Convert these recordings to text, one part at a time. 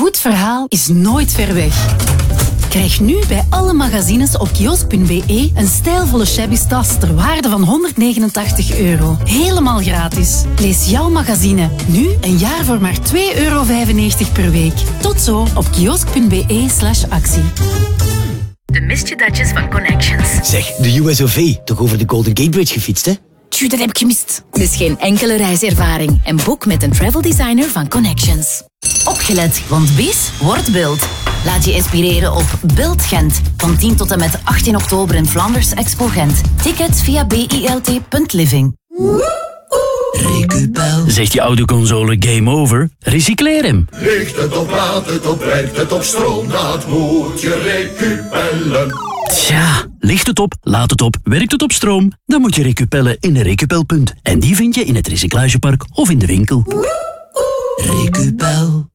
goed verhaal is nooit ver weg. Krijg nu bij alle magazines op kiosk.be een stijlvolle shabby tas ter waarde van €189. Helemaal gratis. Lees jouw magazine nu een jaar voor maar €2,95 per week. Tot zo op kiosk.be/actie. De mistje-datjes van Connections. Zeg, de USOV, toch over de Golden Gate Bridge gefietst, hè? Tjoe, dat heb ik gemist. Dus geen enkele reiservaring en boek met een travel designer van Connections. Opgelet, want BIS wordt Bild. Laat je inspireren op Bild Gent. Van 10 tot en met 18 oktober in Flanders Expo Gent. Tickets via bilt.living. Recupel. Zegt je autoconsole game over? Recycleer hem. Ligt het op, laat het op, werkt het op stroom, dat moet je recupellen. Tja, ligt het op, laat het op, werkt het op stroom? Dan moet je recupellen in een recupelpunt. En die vind je in het recyclagepark of in de winkel. Recupel.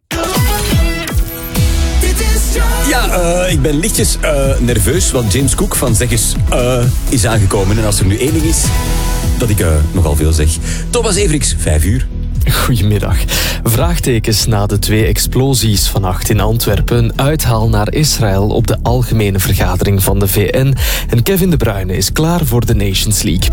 Ja, ik ben lichtjes nerveus, want James Cook van Zeg eens is aangekomen. En als er nu één ding is, dat ik nogal veel zeg. Thomas Everix, 5 uur. Goedemiddag. Vraagtekens na de 2 explosies vannacht in Antwerpen. Een uithaal naar Israël op de algemene vergadering van de VN. En Kevin De Bruyne is klaar voor de Nations League.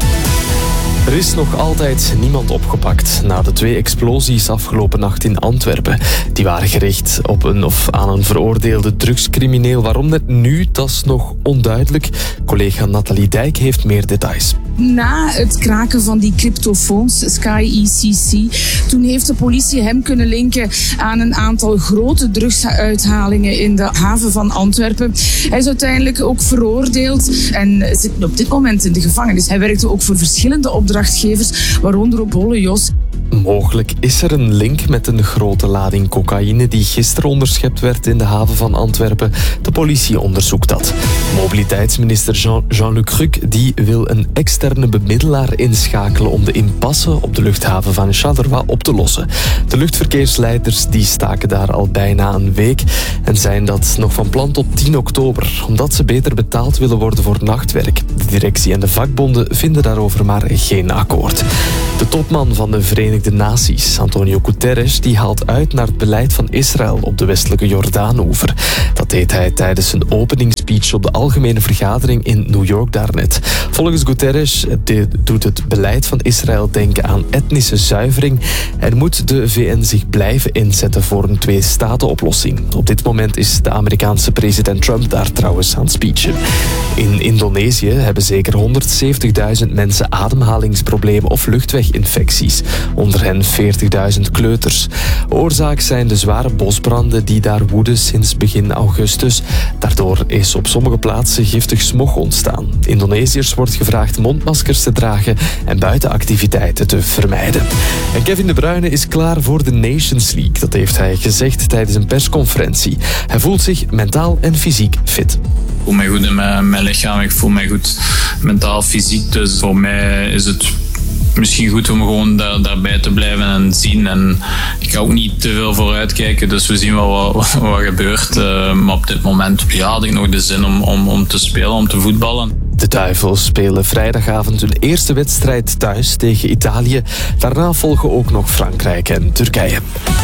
Er is nog altijd niemand opgepakt na de 2 explosies afgelopen nacht in Antwerpen. Die waren gericht op aan een veroordeelde drugscrimineel. Waarom net nu, dat is nog onduidelijk. Collega Nathalie Dijk heeft meer details. Na het kraken van die cryptofoons, Sky ECC, toen heeft de politie hem kunnen linken aan een aantal grote drugsuithalingen in de haven van Antwerpen. Hij is uiteindelijk ook veroordeeld en zit op dit moment in de gevangenis. Hij werkte ook voor verschillende opdrachtgevers, waaronder op Holle Jos. Mogelijk is er een link met een grote lading cocaïne die gisteren onderschept werd in de haven van Antwerpen. De politie onderzoekt dat. Mobiliteitsminister Jean-Luc Ruc die wil een externe bemiddelaar inschakelen om de impasse op de luchthaven van Charleroi op te lossen. De luchtverkeersleiders die staken daar al bijna een week en zijn dat nog van plan tot 10 oktober, omdat ze beter betaald willen worden voor nachtwerk. De directie en de vakbonden vinden daarover maar geen akkoord. De topman van de Verenigde Naties, Antonio Guterres, die haalt uit naar het beleid van Israël op de westelijke Jordaanoever. Dat deed hij tijdens een openingsspeech op de algemene vergadering in New York daarnet. Volgens Guterres doet het beleid van Israël denken aan etnische zuivering en moet de VN zich blijven inzetten voor een 2-staten-oplossing. Op dit moment is de Amerikaanse president Trump daar trouwens aan het speechen. In Indonesië hebben zeker 170.000 mensen ademhalingsproblemen of luchtweginfecties. Onder hen 40.000 kleuters. Oorzaak zijn de zware bosbranden die daar woeden sinds begin augustus. Daardoor is op sommige plaatsen giftig smog ontstaan. Indonesiërs wordt gevraagd mondmaskers te dragen en buitenactiviteiten te vermijden. En Kevin De Bruyne is klaar voor de Nations League. Dat heeft hij gezegd tijdens een persconferentie. Hij voelt zich mentaal en fysiek fit. Ik voel mij goed in mijn lichaam, ik voel mij goed mentaal, fysiek. Dus voor mij is het misschien goed om gewoon daarbij te blijven en zien. En ik ga ook niet te veel vooruit kijken, dus we zien wel wat gebeurt. Maar op dit moment had ik nog de zin om te spelen, om te voetballen. De Duivels spelen vrijdagavond hun eerste wedstrijd thuis tegen Italië. Daarna volgen ook nog Frankrijk en Turkije.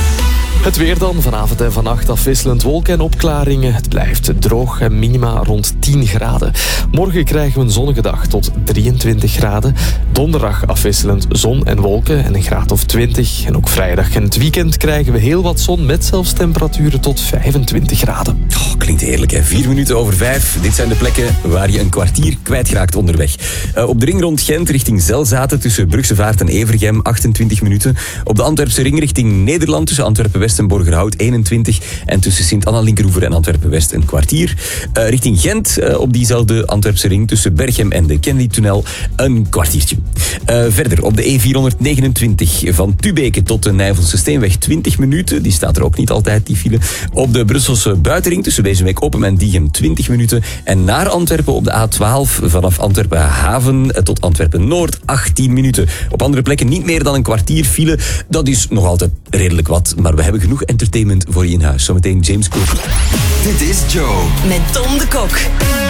Het weer dan, vanavond en vannacht afwisselend wolken en opklaringen. Het blijft droog en minima rond 10 graden. Morgen krijgen we een zonnige dag tot 23 graden. Donderdag afwisselend zon en wolken en een graad of 20. En ook vrijdag en het weekend krijgen we heel wat zon met zelfs temperaturen tot 25 graden. Oh, klinkt heerlijk, hè? 4 minuten over 5. Dit zijn de plekken waar je een kwartier kwijtraakt onderweg. Op de ring rond Gent richting Zelzaten tussen Brugsevaart en Evergem 28 minuten. Op de Antwerpse ring richting Nederland tussen Antwerpen-West en Borgerhout 21. En tussen Sint-Anna-Linkeroever en Antwerpen-West een kwartier. Richting Gent op diezelfde Antwerpse ring tussen Berchem en de Kennedy-tunnel een kwartiertje. Verder op de E429 van Tubeke tot de Nijvelse Steenweg 20 minuten. Die staat er ook niet altijd, die file. Op de Brusselse buitenring tussen Wezenbeek-Open en Diegem 20 minuten. En naar Antwerpen op de A12 vanaf Antwerpen-Haven tot Antwerpen-Noord 18 minuten. Op andere plekken niet meer dan een kwartier file. Dat is nog altijd redelijk wat, maar we hebben genoeg entertainment voor je in huis. Zometeen James Cook. Dit is Joe. Met Tom de Kok.